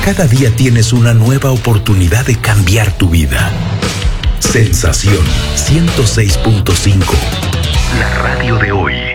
Cada día tienes una nueva oportunidad de cambiar tu vida. Sensación 106.5. La radio de hoy.